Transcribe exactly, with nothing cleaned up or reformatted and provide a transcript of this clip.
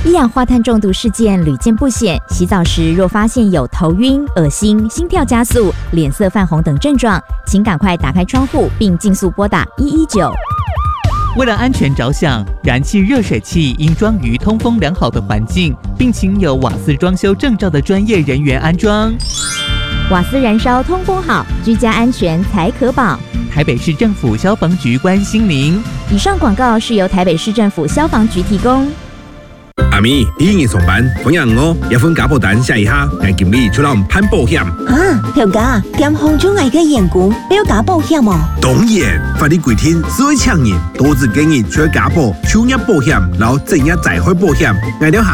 一氧化碳中毒事件屡见不鲜，洗澡时若发现有头晕、恶心、心跳加速、脸色泛红等症状，请赶快打开窗户并尽速拨打一一九。 为了安全着想，燃气热水器应装于通风良好的环境，并请有瓦斯装修证照的专业人员安装。 瓦斯燃烧通风好，居家安全才可保。 台北市政府消防局关心您。 以上广告是由台北市政府消防局提供。 阿咪，你已经上班，分享我一份加保单写一下，让经理出来攀保险。 啊，条家兼空中危嘅员工要加保险哦。 当然，法律规定，所有厂人都只建议除加保、商业保险，然后正业财产保险，挨了